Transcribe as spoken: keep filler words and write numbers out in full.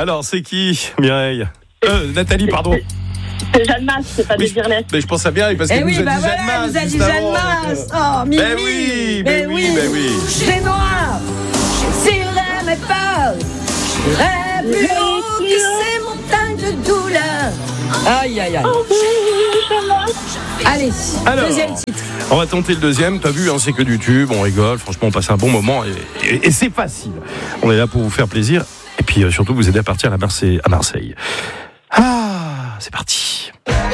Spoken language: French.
Alors, c'est qui, Mireille euh, Nathalie, pardon. C'est Jeanne Masse, c'est pas Mais Désir Lettre. Mais je pense à bien, parce qu'elle Eh oui, nous a bah dit Jeanne voilà, Masse. elle nous a dit juste Jeanne avant, Masse. donc, Oh, Mimi. Ben oui, ben oui, ben oui. C'est noir. S'il n'aimait pas, j'irais plus haut que ces montagnes de douleur. Aïe, aïe, aïe. Allez, Alors, deuxième titre. On va tenter le deuxième. T'as vu, hein, c'est que du tube, on rigole. Franchement, on passe un bon moment et, et, et c'est facile. On est là pour vous faire plaisir et puis euh, surtout vous aider à partir à Marseille. À Marseille. Ah, c'est parti.